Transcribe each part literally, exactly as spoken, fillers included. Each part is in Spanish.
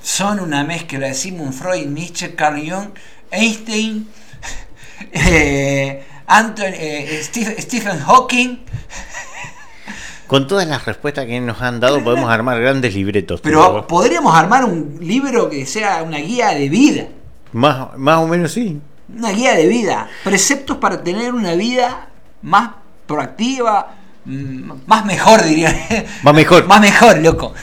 son una mezcla de Sigmund Freud, Nietzsche, Carl Jung, Einstein, eh, Anthony, eh, Steve, Stephen Hawking. Con todas las respuestas que nos han dado podemos armar grandes libretos. Pero todo. podríamos armar un libro que sea una guía de vida. Más, más o menos sí. Una guía de vida. Preceptos para tener una vida más proactiva, más mejor, diría. Más mejor. Más mejor, loco.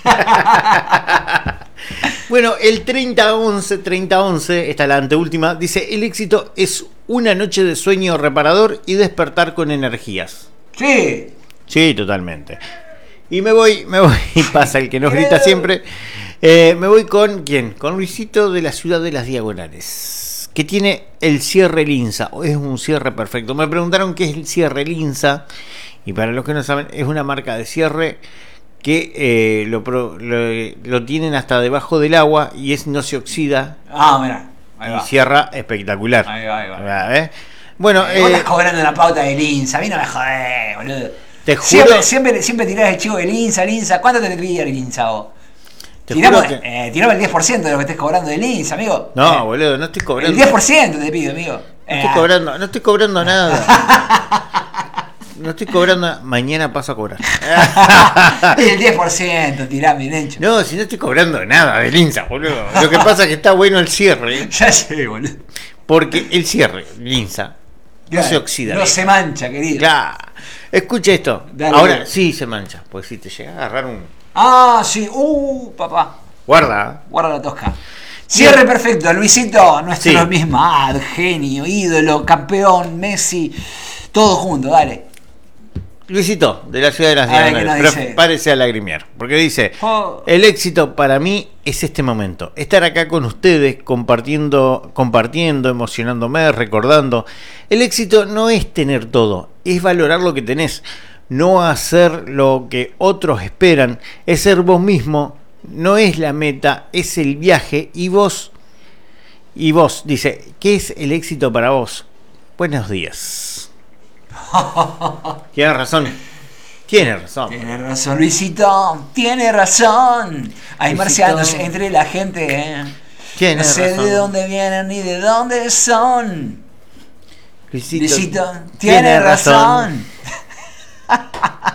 Bueno, el treinta once, treinta once, esta es la anteúltima, dice: el éxito es una noche de sueño reparador y despertar con energías. Sí. Sí, totalmente. Y me voy, me voy, pasa el que nos grita siempre. Eh, me voy con, ¿quién? Con Luisito de la Ciudad de las Diagonales, que tiene el cierre Linza. Es un cierre perfecto. Me preguntaron qué es el cierre Linza, y para los que no saben, es una marca de cierre que eh, lo, lo, lo tienen hasta debajo del agua y es, no se oxida. Ah, mira. Y va. Cierra espectacular. Ahí va, ahí va. ¿Eh? Bueno, eh, vos eh, estás cobrando la pauta de Linza. A mí no me jodés, boludo. Te juro, siempre, siempre, siempre tirás el chivo de Linza, Linza. ¿Cuánto te pide el Linza vos? Tiramos, que... eh, tiramos el diez por ciento de lo que estés cobrando de Linza, amigo. No, eh, boludo, no estoy cobrando. El diez por ciento te pido, amigo. No eh, estoy cobrando, no estoy cobrando nada. No estoy cobrando, mañana paso a cobrar. El diez por ciento, tirá, mi lencho. No, si no estoy cobrando nada de Linza, boludo. Lo que pasa es que está bueno el cierre. Ya sé, boludo. Porque el cierre, Linza, no se oxida. No bien. Se mancha, querido. Claro. Escucha esto. Dale, ahora dale. Sí se mancha. Pues si te llega a agarrar un. Ah, sí. Uh, papá. Guarda. Guarda la tosca. Cierre sí. Perfecto. Luisito, nuestro sí. mismo. Ah, genio, ídolo, campeón, Messi. Todo junto, dale. Luisito, de la Ciudad de las Diagonales, prepárese a lagrimear, porque dice: oh. el éxito para mí es este momento, estar acá con ustedes, compartiendo, compartiendo, emocionándome, recordando. El éxito no es tener todo, es valorar lo que tenés, no hacer lo que otros esperan, es ser vos mismo, no es la meta, es el viaje, y vos, y vos, dice, ¿qué es el éxito para vos? Buenos días. Tiene razón. Tiene razón. Tiene razón, Luisito. Tiene razón. Hay Luisito. Marcianos entre la gente. ¿eh? Tiene no sé razón. de dónde vienen ni de dónde son. Luisito, Luisito tiene, tiene razón. razón.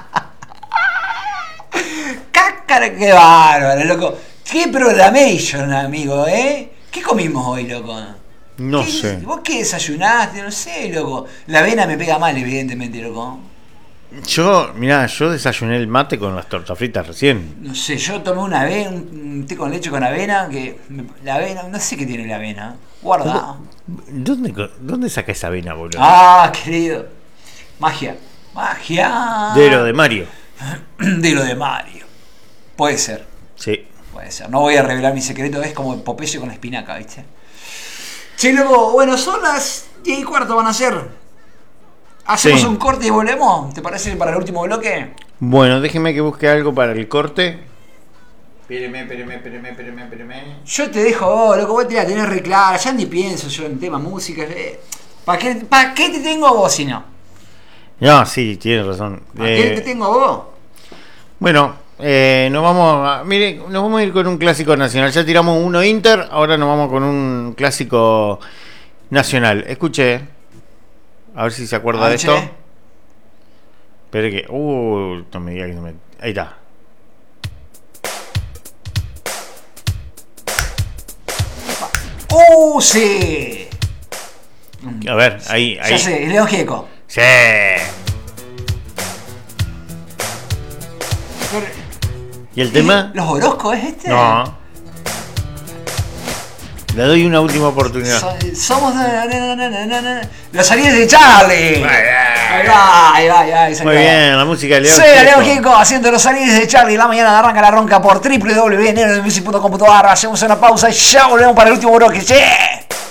Cácara, qué bárbaro, loco. Qué programation, amigo, ¿eh? ¿Qué comimos hoy, loco? No ¿Qué, sé. ¿Vos qué desayunaste? No sé, loco. La avena me pega mal, evidentemente, loco. Yo, mirá, yo desayuné el mate con las tortas fritas recién. No sé, yo tomé una avena, un té con leche con avena, que me, la avena, no sé qué tiene la avena. Guarda. ¿Dónde, dónde saca esa avena, boludo? Ah, querido. Magia. Magia. De lo de Mario. De lo de Mario. Puede ser. Sí. Puede ser. No voy a revelar mi secreto, es como Popeye con la espinaca, ¿viste? Sí, luego, bueno, son las diez y cuarto van a ser. ¿Hacemos sí. un corte y volvemos? ¿Te parece para el último bloque? Bueno, déjeme que busque algo para el corte. Espéreme, espéreme, espéreme, espéreme, espéreme. Yo te dejo, oh, loco, vos te la tenés re clara. Ya ni pienso yo en tema música. Eh. ¿Para qué, ¿Para qué te tengo a vos si no? No, sí, tienes razón. ¿Para eh, qué te tengo a vos? Bueno, eh, nos vamos a, mire, nos vamos a ir con un clásico nacional. Ya tiramos uno Inter, ahora nos vamos con un clásico nacional. Escuche, a ver si se acuerda ah, de esto. Espere que, uh, no me diga que no me, ahí está. ¡Uh, sí! A ver, ahí, ahí. Ya sé, es León Gieco. Sí. ¿Y el tema? ¿Los Orozco es este? No. Le doy una última oportunidad. So, somos na, na, na, na, na, na. Los salidas de Charlie. Ahí va, ahí va, ahí va. Ahí va. Muy bien, la música de León. Sí, León Gieco haciendo los salidas de Charlie. La mañana arranca la ronca por doble u doble u doble u punto nero de music punto com punto a r. Hacemos una pausa y ya volvemos para el último bloque. ¡Sí!